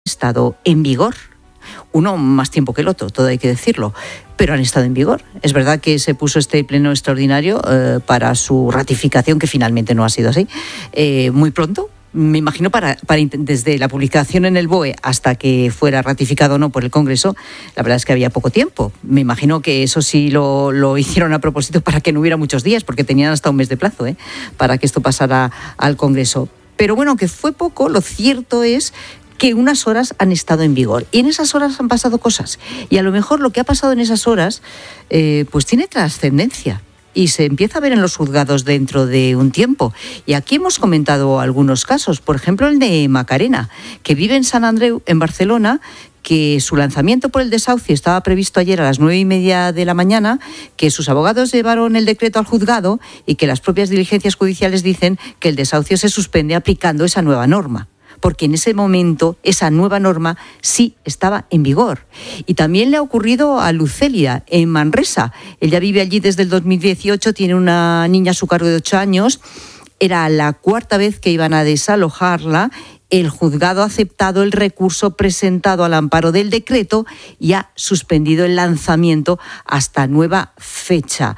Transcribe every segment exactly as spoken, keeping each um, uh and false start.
estado en vigor. Uno más tiempo que el otro, todo hay que decirlo, pero han estado en vigor. Es verdad que se puso este pleno extraordinario eh, para su ratificación, que finalmente no ha sido así, eh, muy pronto. Me imagino para, para desde la publicación en el B O E hasta que fuera ratificado o no por el Congreso, la verdad es que había poco tiempo. Me imagino que eso sí lo, lo hicieron a propósito para que no hubiera muchos días, porque tenían hasta un mes de plazo ¿eh? para que esto pasara al Congreso. Pero bueno, aunque fue poco, lo cierto es que unas horas han estado en vigor y en esas horas han pasado cosas. Y a lo mejor lo que ha pasado en esas horas eh, pues tiene trascendencia. Y se empieza a ver en los juzgados dentro de un tiempo. Y aquí hemos comentado algunos casos, por ejemplo el de Macarena, que vive en Sant Andreu, en Barcelona, que su lanzamiento por el desahucio estaba previsto ayer a las nueve y media de la mañana, que sus abogados llevaron el decreto al juzgado y que las propias diligencias judiciales dicen que el desahucio se suspende aplicando esa nueva norma, porque en ese momento esa nueva norma sí estaba en vigor. Y también le ha ocurrido a Lucelia, en Manresa. Ella vive allí desde el dos mil dieciocho, tiene una niña a su cargo de ocho años. Era la cuarta vez que iban a desalojarla. El juzgado ha aceptado el recurso presentado al amparo del decreto y ha suspendido el lanzamiento hasta nueva fecha.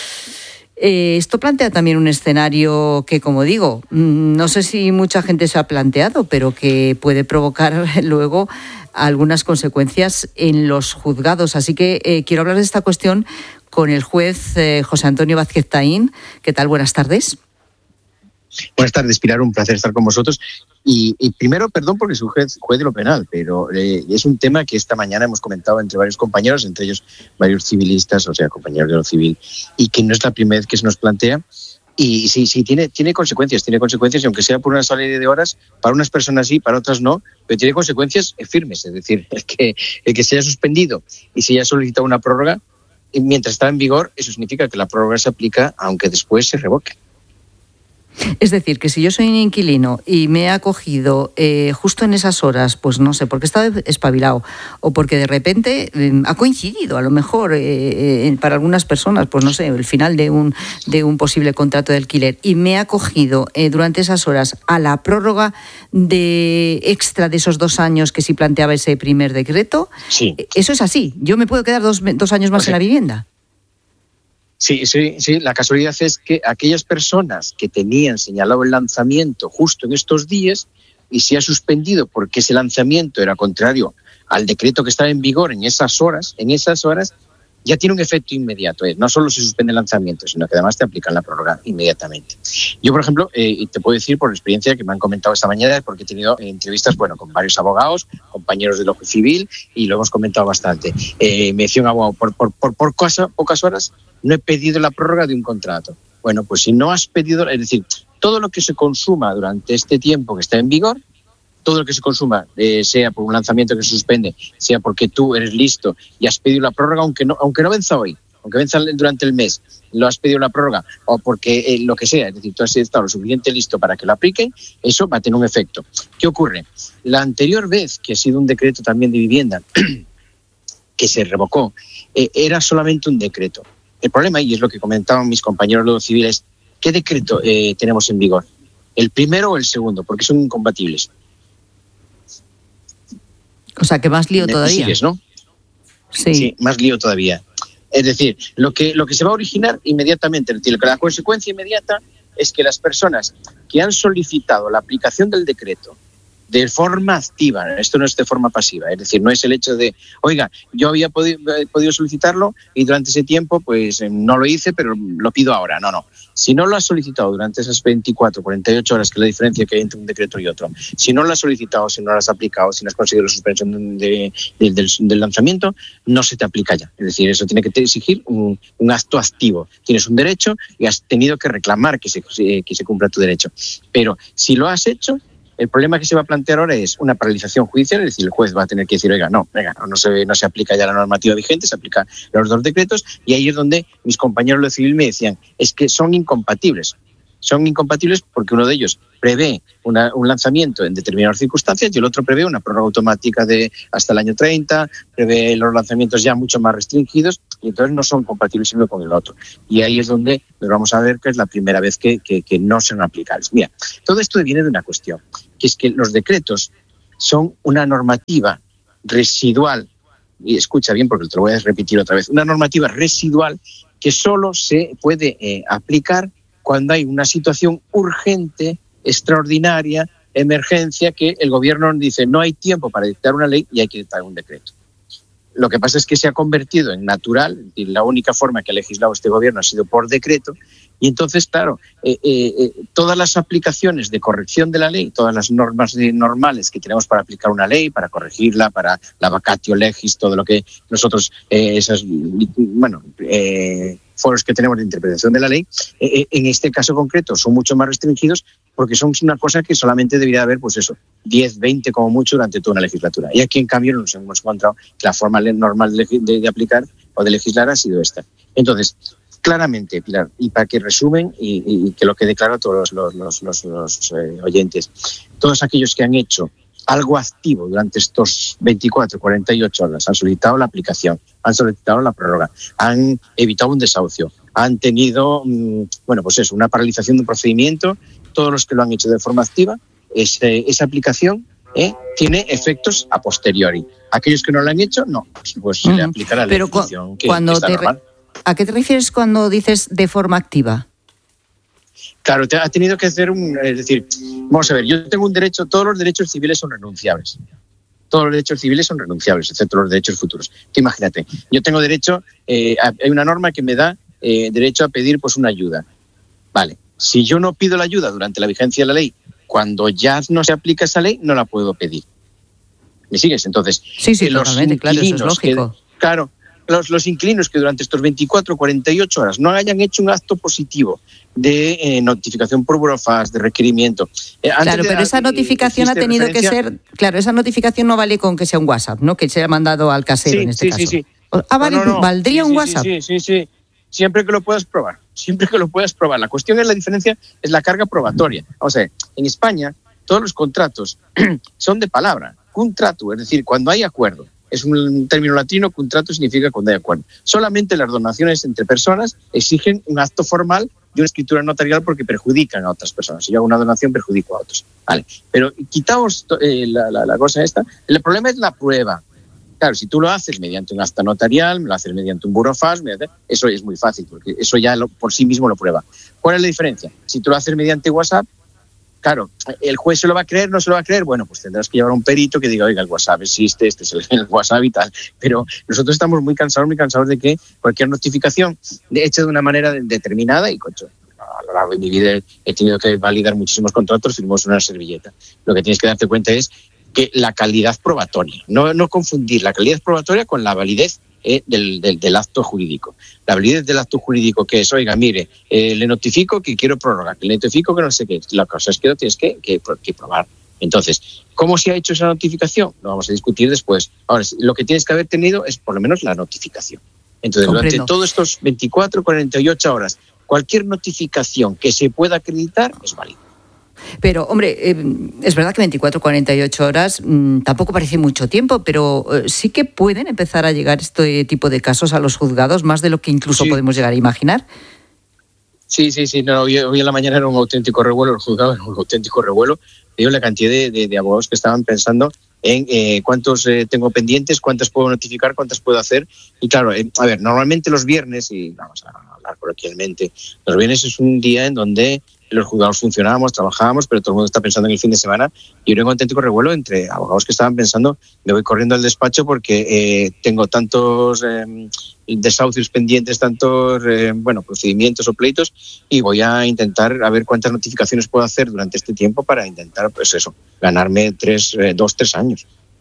Eh, esto plantea también un escenario que, como digo, no sé si mucha gente se ha planteado, pero que puede provocar luego algunas consecuencias en los juzgados. Así que eh, quiero hablar de esta cuestión con el juez eh, José Antonio Vázquez Taín. ¿Qué tal? Buenas tardes. Buenas tardes, Pilar, un placer estar con vosotros. Y, y primero, perdón porque soy juez, juez de lo penal, pero eh, es un tema que esta mañana hemos comentado entre varios compañeros, entre ellos varios civilistas, o sea, compañeros de lo civil, y que no es la primera vez que se nos plantea. Y sí, sí, tiene, tiene consecuencias, tiene consecuencias, y aunque sea por una salida de horas, para unas personas sí, para otras no, pero tiene consecuencias firmes. Es decir, el que, el que se haya suspendido y se haya solicitado una prórroga, mientras está en vigor, eso significa que la prórroga se aplica aunque después se revoque. Es decir, que si yo soy un inquilino y me he acogido eh, justo en esas horas, pues no sé, porque estaba espabilado o porque de repente eh, ha coincidido, a lo mejor eh, eh, para algunas personas, pues no sé, el final de un, de un posible contrato de alquiler, y me he acogido eh, durante esas horas a la prórroga de extra de esos dos años que sí planteaba ese primer decreto, sí. Eso es así, yo me puedo quedar dos, dos años más okay. en la vivienda. Sí, sí, sí. La casualidad es que aquellas personas que tenían señalado el lanzamiento justo en estos días y se ha suspendido porque ese lanzamiento era contrario al decreto que estaba en vigor en esas horas, en esas horas ya tiene un efecto inmediato. No solo se suspende el lanzamiento, sino que además te aplican la prórroga inmediatamente. Yo, por ejemplo, eh, te puedo decir por experiencia que me han comentado esta mañana, porque he tenido entrevistas bueno, con varios abogados, compañeros de lo civil, y lo hemos comentado bastante. Eh, me decía un abogado, por, por, por, por cosa, pocas horas no he pedido la prórroga de un contrato. Bueno, pues si no has pedido, es decir, todo lo que se consuma durante este tiempo que está en vigor, todo lo que se consuma, eh, sea por un lanzamiento que se suspende, sea porque tú eres listo y has pedido la prórroga, aunque no, aunque no venza hoy, aunque venza durante el mes, lo has pedido la prórroga, o porque eh, lo que sea, es decir, tú has estado lo suficiente listo para que lo apliquen, eso va a tener un efecto. ¿Qué ocurre? La anterior vez que ha sido un decreto también de vivienda que se revocó, eh, era solamente un decreto. El problema, y es lo que comentaban mis compañeros de los civiles, ¿qué decreto eh, tenemos en vigor? ¿El primero o el segundo? Porque son incompatibles. O sea, que más lío todavía. Sigues, ¿no? Sí. Sí, más lío todavía. Es decir, lo que, lo que se va a originar inmediatamente, es decir, que la consecuencia inmediata es que las personas que han solicitado la aplicación del decreto de forma activa, esto no es de forma pasiva, es decir, no es el hecho de, oiga, yo había podido, podido solicitarlo y durante ese tiempo pues no lo hice, pero lo pido ahora. No, no. Si no lo has solicitado durante esas veinticuatro, cuarenta y ocho horas, que es la diferencia que hay entre un decreto y otro, si no lo has solicitado, si no lo has aplicado, si no has conseguido la suspensión de, de, del, del lanzamiento, no se te aplica ya. Es decir, eso tiene que exigir un, un acto activo. Tienes un derecho y has tenido que reclamar que se, que se cumpla tu derecho. Pero si lo has hecho, el problema que se va a plantear ahora es una paralización judicial, es decir, el juez va a tener que decir, oiga, no, venga, no se, no se aplica ya la normativa vigente, se aplica los dos decretos, y ahí es donde mis compañeros de lo civil me decían, es que son incompatibles. Son incompatibles porque uno de ellos prevé una, un lanzamiento en determinadas circunstancias y el otro prevé una prórroga automática de hasta el año treinta, prevé los lanzamientos ya mucho más restringidos, y entonces no son compatibles uno con el otro. Y ahí es donde nos vamos a ver que es la primera vez que, que, que no son aplicables. Mira, todo esto viene de una cuestión, que es que los decretos son una normativa residual, y escucha bien porque te lo voy a repetir otra vez, una normativa residual que solo se puede eh, aplicar cuando hay una situación urgente, extraordinaria, emergencia, que el gobierno dice no hay tiempo para dictar una ley y hay que dictar un decreto. Lo que pasa es que se ha convertido en natural, es decir, la única forma que ha legislado este gobierno ha sido por decreto, y entonces, claro, eh, eh, todas las aplicaciones de corrección de la ley, todas las normas de, normales que tenemos para aplicar una ley, para corregirla, para la vacatio legis, todo lo que nosotros, eh, esas, bueno, eh, foros que tenemos de interpretación de la ley, eh, en este caso concreto son mucho más restringidos porque son una cosa que solamente debería haber, pues eso, diez, veinte como mucho durante toda una legislatura. Y aquí, en cambio, nos hemos encontrado que la forma normal de, de, de aplicar o de legislar ha sido esta. Entonces, claramente, Pilar, y para que resumen y, y que lo quede claro a todos los, los, los, los eh, oyentes, todos aquellos que han hecho algo activo durante estos veinticuatro, cuarenta y ocho horas, han solicitado la aplicación, han solicitado la prórroga, han evitado un desahucio, han tenido, bueno, pues eso, una paralización de un procedimiento, todos los que lo han hecho de forma activa, ese, esa aplicación eh, tiene efectos a posteriori. Aquellos que no lo han hecho, no, pues se uh-huh. le aplicará la legislación que, que está normal. ¿A qué te refieres cuando dices de forma activa? Claro, te ha tenido que hacer un... Es decir, vamos a ver, yo tengo un derecho, todos los derechos civiles son renunciables. Todos los derechos civiles son renunciables, excepto los derechos futuros. Tú imagínate, yo tengo derecho, eh, a, hay una norma que me da eh, derecho a pedir pues una ayuda. Vale, si yo no pido la ayuda durante la vigencia de la ley, cuando ya no se aplica esa ley, no la puedo pedir. ¿Me sigues? Entonces, sí, sí, los totalmente, claro, eso es lógico. Que, claro, Los, los inquilinos que durante estos veinticuatro, cuarenta y ocho horas no hayan hecho un acto positivo de eh, notificación por burofax, de requerimiento. Eh, claro, pero esa notificación ha tenido que ser... Claro, esa notificación no vale con que sea un WhatsApp, ¿no? Que se haya mandado al casero sí, en este sí, caso. Sí, sí, sí. Ah, vale, no, no, no. ¿valdría sí, un sí, WhatsApp? Sí, sí, sí, sí. Siempre que lo puedas probar. Siempre que lo puedas probar. La cuestión es la diferencia, es la carga probatoria. O sea, en España todos los contratos son de palabra. Contrato, es decir, cuando hay acuerdo. Es un término latino, contrato significa cuando hay acuerdo. Solamente las donaciones entre personas exigen un acto formal de una escritura notarial porque perjudican a otras personas. Si yo hago una donación, perjudico a otros. Vale. Pero quitamos eh, la, la, la cosa esta. El problema es la prueba. Claro, si tú lo haces mediante un acta notarial, lo haces mediante un burofax, eso es muy fácil, porque eso ya lo, por sí mismo lo prueba. ¿Cuál es la diferencia? Si tú lo haces mediante WhatsApp, claro, ¿el juez se lo va a creer, no se lo va a creer? Bueno, pues tendrás que llevar a un perito que diga, oiga, el WhatsApp existe, este es el, el WhatsApp y tal. Pero nosotros estamos muy cansados, muy cansados de que cualquier notificación hecha de una manera determinada, y cocho, a lo largo de mi vida he tenido que validar muchísimos contratos, firmamos una servilleta. Lo que tienes que darte cuenta es que la calidad probatoria, no, no confundir la calidad probatoria con la validez eh, del, del, del acto jurídico. La validez del acto jurídico que es, oiga, mire, eh, le notifico que quiero prórroga, le notifico que no sé qué. La cosa es que lo tienes que, que, que probar. Entonces, ¿cómo se ha hecho esa notificación? Lo vamos a discutir después. Ahora, lo que tienes que haber tenido es por lo menos la notificación. Entonces, Comprendo. Durante todos estos veinticuatro, cuarenta y ocho horas, cualquier notificación que se pueda acreditar es válida. Pero, hombre, eh, es verdad que veinticuatro, cuarenta y ocho horas mmm, tampoco parece mucho tiempo, pero eh, sí que pueden empezar a llegar este tipo de casos a los juzgados, más de lo que incluso sí. podemos llegar a imaginar. Sí, sí, sí. No, hoy, hoy en la mañana era un auténtico revuelo, el juzgado era un auténtico revuelo. Digo, la cantidad de, de, de abogados que estaban pensando en eh, cuántos eh, tengo pendientes, cuántas puedo notificar, cuántas puedo hacer. Y claro, eh, a ver, normalmente los viernes, y vamos a hablar coloquialmente, los viernes es un día en donde los juzgados funcionábamos, trabajábamos, pero todo el mundo está pensando en el fin de semana, y hubo un auténtico revuelo entre abogados que estaban pensando, me voy corriendo al despacho porque eh, tengo tantos eh, desahucios pendientes, tantos eh, bueno, procedimientos o pleitos, y voy a intentar a ver cuántas notificaciones puedo hacer durante este tiempo para intentar, pues eso, ganarme tres, eh, dos, tres años.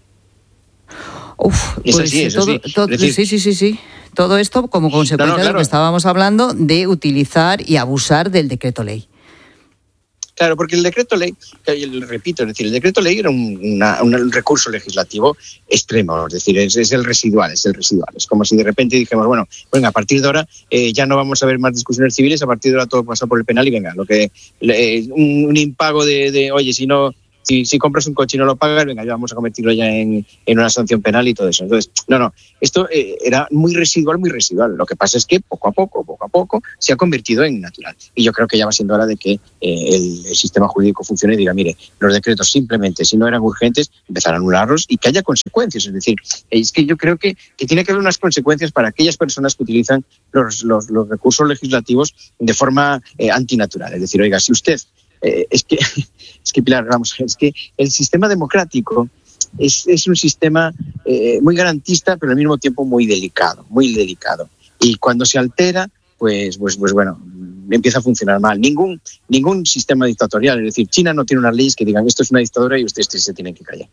Uf, es pues así, es todo, así. Todo, es decir, sí, sí, sí, sí. Todo esto como consecuencia no, no, claro. de lo que estábamos hablando de utilizar y abusar del decreto ley. Claro, porque el decreto ley, repito, es decir, el decreto ley era un, una, un recurso legislativo extremo, es decir, es, es el residual, es el residual. Es como si de repente dijéramos, bueno, venga, a partir de ahora eh, ya no vamos a ver más discusiones civiles, a partir de ahora todo pasa por el penal y venga, lo que eh, un, un impago de, de, oye, si no Si, si compras un coche y no lo pagas, venga, ya vamos a convertirlo ya en, en una sanción penal y todo eso. Entonces, no, no, esto eh, era muy residual, muy residual. Lo que pasa es que poco a poco, poco a poco, se ha convertido en natural. Y yo creo que ya va siendo hora de que eh, el, el sistema jurídico funcione y diga, mire, los decretos simplemente, si no eran urgentes, empezar a anularlos y que haya consecuencias. Es decir, es que yo creo que, que tiene que haber unas consecuencias para aquellas personas que utilizan los, los, los recursos legislativos de forma eh, antinatural. Es decir, oiga, si usted... Eh, es que, es que Pilar, vamos, es que el sistema democrático es, es un sistema eh, muy garantista, pero al mismo tiempo muy delicado, muy delicado. Y cuando se altera, pues, pues, pues bueno, empieza a funcionar mal. Ningún, ningún sistema dictatorial, es decir, China no tiene unas leyes que digan esto es una dictadura y ustedes se tienen que callar.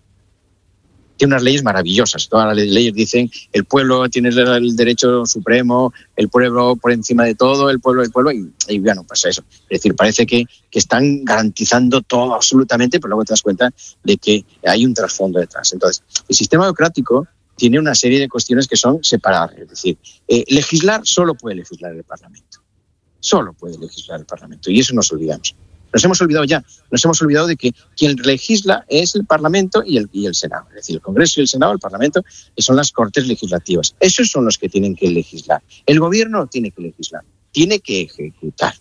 Tiene unas leyes maravillosas. Todas las leyes dicen el pueblo tiene el derecho supremo, el pueblo por encima de todo, el pueblo, el pueblo, y, y bueno, pues eso. Es decir, parece que, que están garantizando todo absolutamente, pero luego te das cuenta de que hay un trasfondo detrás. Entonces, el sistema democrático tiene una serie de cuestiones que son separadas. Es decir, eh, legislar solo puede legislar el Parlamento. Solo puede legislar el Parlamento. Y eso nos olvidamos. Nos hemos olvidado ya, nos hemos olvidado de que quien legisla es el Parlamento y el, y el Senado. Es decir, el Congreso y el Senado, el Parlamento, que son las Cortes legislativas. Esos son los que tienen que legislar. El Gobierno no tiene que legislar, tiene que ejecutar.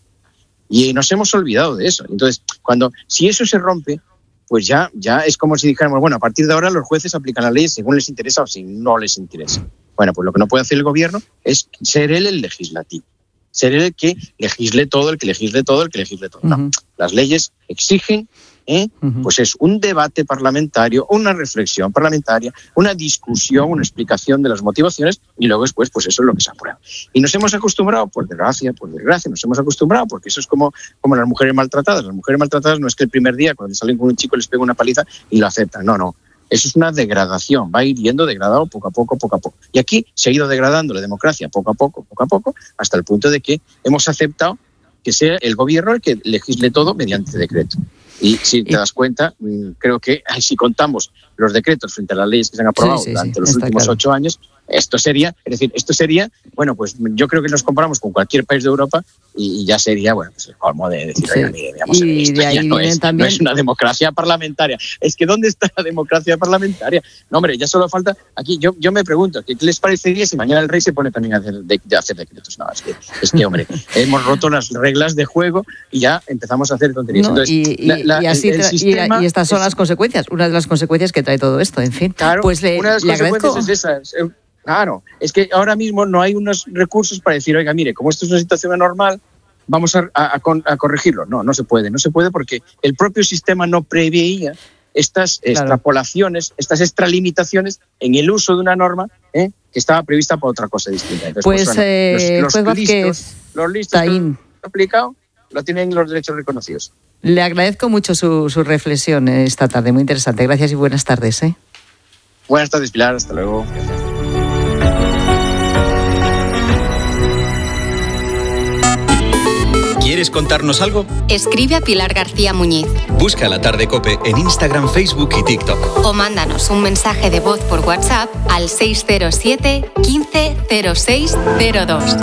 Y nos hemos olvidado de eso. Entonces, cuando si eso se rompe, pues ya, ya es como si dijéramos, bueno, a partir de ahora los jueces aplican las leyes según les interesa o si no les interesa. Bueno, pues lo que no puede hacer el Gobierno es ser él el legislativo. Ser el que legisle todo, el que legisle todo, el que legisle todo. No, uh-huh. Las leyes exigen, ¿eh? uh-huh. pues es un debate parlamentario, una reflexión parlamentaria, una discusión, una explicación de las motivaciones y luego después, pues eso es lo que se aprueba. Y nos hemos acostumbrado, por desgracia, por desgracia, nos hemos acostumbrado, porque eso es como, como las mujeres maltratadas. Las mujeres maltratadas no es que el primer día, cuando salen con un chico, les pega una paliza y lo aceptan. No, no. Eso es una degradación, va a ir yendo degradado poco a poco, poco a poco. Y aquí se ha ido degradando la democracia poco a poco, poco a poco, hasta el punto de que hemos aceptado que sea el Gobierno el que legisle todo mediante decreto. Y si te das cuenta, creo que si contamos los decretos frente a las leyes que se han aprobado sí, sí, durante sí, los últimos claro. ocho años, esto sería, es decir, esto sería, bueno, pues yo creo que nos comparamos con cualquier país de Europa y ya sería, bueno, pues el colmo de decir, sí. oye, mire, digamos, y esto de ahí ya no es, también... no es una democracia parlamentaria. Es que ¿dónde está la democracia parlamentaria? No, hombre, ya solo falta, aquí yo, yo me pregunto, ¿qué les parecería si mañana el rey se pone también a hacer, de, de hacer decretos? No, es que, es que, hombre, hemos roto las reglas de juego y ya empezamos a hacer tonterías. No, Entonces, y, y, la, la, y, así el, el sistema y, y estas son es, las consecuencias, una de las consecuencias que trae todo esto, en fin. Claro, pues le, una de las le consecuencias agradezco. es esa. Claro, es que ahora mismo no hay unos recursos para decir, oiga, mire, como esto es una situación anormal, vamos a, a, a corregirlo. No, no se puede, no se puede porque el propio sistema no preveía estas claro. extrapolaciones, estas extralimitaciones en el uso de una norma ¿eh? que estaba prevista por otra cosa distinta. Entonces, pues, pues bueno, eh, los, los pues listos, los listos que lo han aplicado lo tienen los derechos reconocidos. Le agradezco mucho su, su reflexión esta tarde, muy interesante. Gracias y buenas tardes. ¿eh? Buenas tardes, Pilar. Hasta luego. ¿Quieres contarnos algo? Escribe a Pilar García Muñiz. Busca La Tarde COPE en Instagram, Facebook y TikTok. O mándanos un mensaje de voz por WhatsApp al seis cero siete, quince, cero seis cero dos.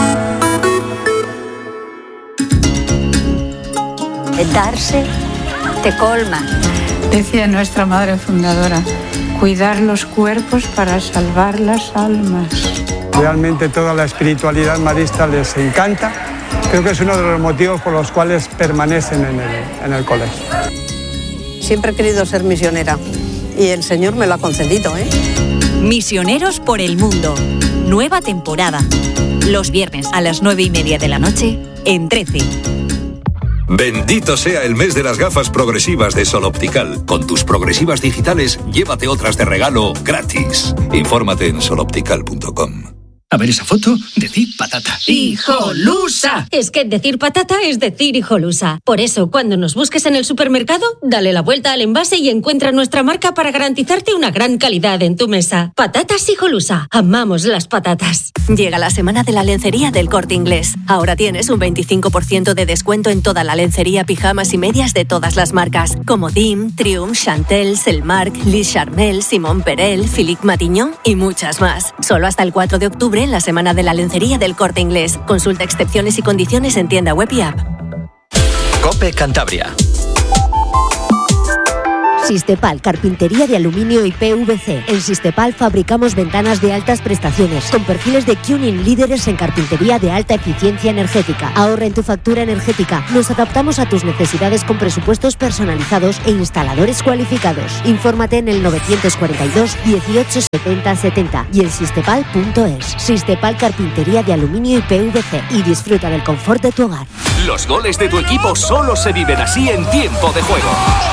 Darse te colma. Decía nuestra madre fundadora, cuidar los cuerpos para salvar las almas. Realmente toda la espiritualidad marista les encanta. Creo que es uno de los motivos por los cuales permanecen en el, en el colegio. Siempre he querido ser misionera y el Señor me lo ha concedido, ¿eh? Misioneros por el mundo. Nueva temporada. Los viernes a las nueve y media de la noche en trece. Bendito sea el mes de las gafas progresivas de Sol Optical. Con tus progresivas digitales, llévate otras de regalo gratis. Infórmate en sol optical punto com. A ver esa foto, decir patata. ¡Hijolusa! Es que decir patata es decir hijolusa. Por eso, cuando nos busques en el supermercado, dale la vuelta al envase y encuentra nuestra marca para garantizarte una gran calidad en tu mesa. Patatas Hijolusa. Amamos las patatas. Llega la semana de la lencería del Corte Inglés. Ahora tienes un veinticinco por ciento de descuento en toda la lencería, pijamas y medias de todas las marcas, como Dim, Triumph, Chantel, Selmark, Lis Charmel, Simón Perel, Philippe Matignon y muchas más. Solo hasta el cuatro de octubre en la semana de la lencería del Corte Inglés. Consulta excepciones y condiciones en tienda web y app. COPE Cantabria. Sistepal, carpintería de aluminio y P V C. En Sistepal fabricamos ventanas de altas prestaciones, con perfiles de Cunin líderes en carpintería de alta eficiencia energética. Ahorra en tu factura energética. Nos adaptamos a tus necesidades con presupuestos personalizados e instaladores cualificados. Infórmate en el novecientos cuarenta y dos dieciocho setenta setenta y en sistepal punto es. Sistepal, carpintería de aluminio y P V C. Y disfruta del confort de tu hogar. Los goles de tu equipo solo se viven así en Tiempo de Juego.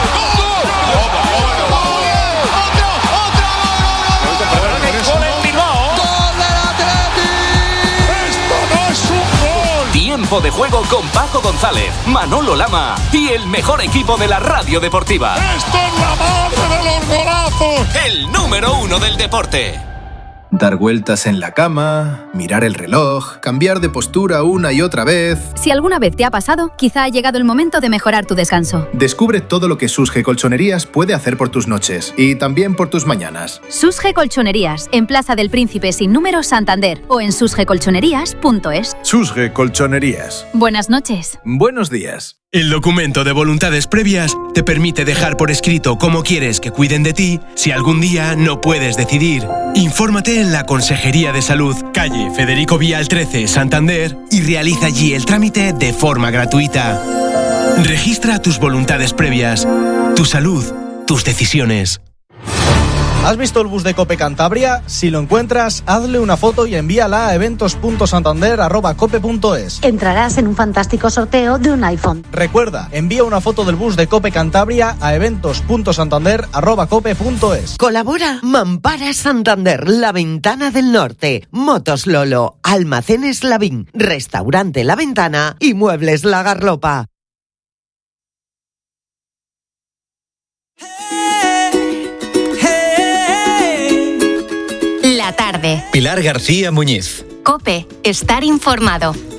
Tiempo de Juego con Paco González, Manolo Lama y el mejor equipo de la radio deportiva. ¡Esto es la madre de los golazos! El número uno del deporte. Dar vueltas en la cama, mirar el reloj, cambiar de postura una y otra vez. Si alguna vez te ha pasado, quizá ha llegado el momento de mejorar tu descanso. Descubre todo lo que Susge Colchonerías puede hacer por tus noches y también por tus mañanas. Susge Colchonerías, en Plaza del Príncipe sin número, Santander, o en susge colchonerías punto es. Susge Colchonerías. Buenas noches. Buenos días. El documento de voluntades previas te permite dejar por escrito cómo quieres que cuiden de ti si algún día no puedes decidir. Infórmate en la Consejería de Salud, calle Federico Vial trece, Santander, y realiza allí el trámite de forma gratuita. Registra tus voluntades previas. Tu salud, tus decisiones. ¿Has visto el bus de Cope Cantabria? Si lo encuentras, hazle una foto y envíala a eventos punto santander arroba cope punto es. Entrarás en un fantástico sorteo de un iPhone. Recuerda, envía una foto del bus de Cope Cantabria a eventos punto santander arroba cope punto es. Colabora Mampara Santander, La Ventana del Norte, Motos Lolo, Almacenes Lavín, Restaurante La Ventana y Muebles La Garlopa. La tarde. Pilar García Muñiz. COPE. Estar informado.